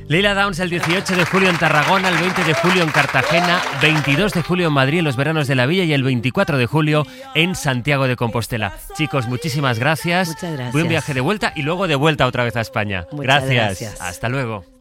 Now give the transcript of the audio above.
Leila Downs el 18 de julio en Tarragona, el 20 de julio en Cartagena, 22 de julio en Madrid en los veranos de la Villa y el 24 de julio en Santiago de Compostela. Chicos, muchísimas gracias. Muchas gracias. Buen viaje de vuelta y luego de vuelta otra vez a España. Muchas gracias. Hasta luego.